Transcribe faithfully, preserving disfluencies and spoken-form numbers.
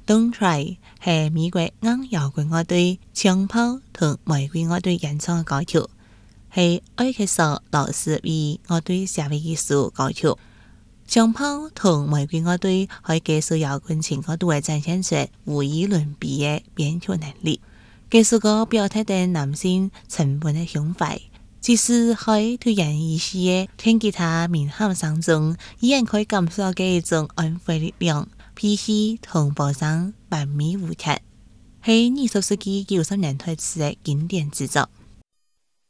Don't Try 係美國硬搖滾樂隊槍炮同玫瑰樂隊演唱嘅歌曲，係艾克索老師為樂隊寫嘅一首歌曲。槍炮同玫瑰樂隊可以繼續搖滾情歌度嘅展現出無與倫比嘅編曲能力，繼續個表達嘅男性沉穩嘅胸懷，即使喺突然一時嘅聽吉他鳴喊聲中，依然可以感受到嘅一種安慰力量。脾氣同保障萬美無缺，係二十世紀九十年代初嘅經典之作。